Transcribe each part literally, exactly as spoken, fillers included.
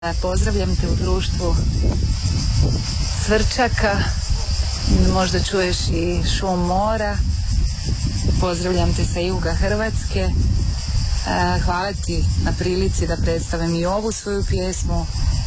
Pozdravljam te u društvu cvrčaka, možda čuješ i šum mora. Pozdravljam te sa juga Hrvatske. Hvala ti na prilici da predstavim i ovu svoju pjesmu.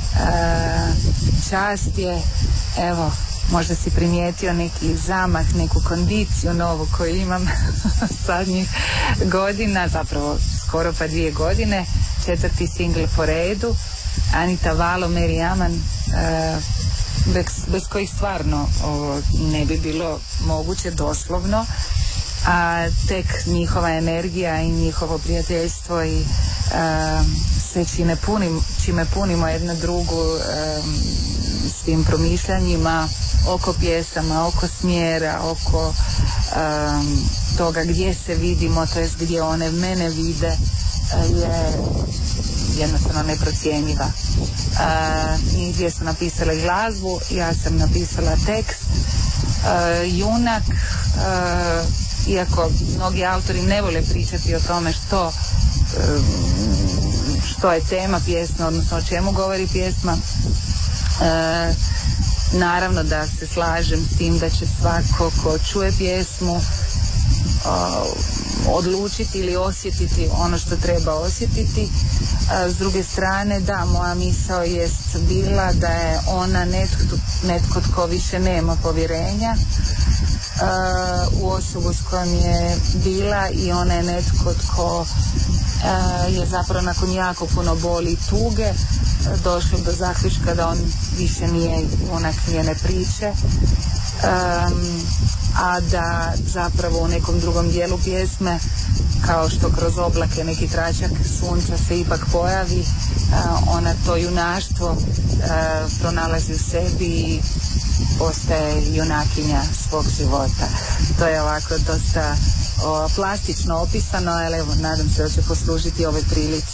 Čast je, evo, možda si primijetio neki zamah, neku kondiciju novu koju imam zadnjih godina, zapravo skoro pa dvije godine. Četvrti singl po redu. Anita Valo, Mary Aman, uh, bez, bez kojih stvarno ovo ne bi bilo moguće doslovno, a tek njihova energija i njihovo prijateljstvo i uh, sve čime, punim, čime punimo jedna drugu um, s tim promišljanjima oko pjesama, oko smjera, oko um, toga gdje se vidimo, to jest gdje one mene vide, uh, je jednostavno neprocjenjiva. Uh, njih dvije su napisale glazbu, ja sam napisala tekst. Uh, junak, uh, iako mnogi autori ne vole pričati o tome što, uh, što je tema pjesme, odnosno o čemu govori pjesma, uh, naravno da se slažem s tim da će svako ko čuje pjesmu uh, odlučiti ili osjetiti ono što treba osjetiti. S druge strane, da, moja misao jest bila da je ona netko, netko tko više nema povjerenja uh, u osobu s kojom je bila, i ona je netko tko uh, je zapravo nakon jako puno boli i tuge uh, došao do zaključka da on više nije junak njene priče. Um, a da zapravo u nekom drugom dijelu pjesme, kao što kroz oblake neki tračak sunca se ipak pojavi, uh, ona to junaštvo uh, pronalazi u sebi i postaje junakinja svog života. To je ovako dosta o, plastično opisano, ali evo, nadam se da će poslužiti ovoj prilici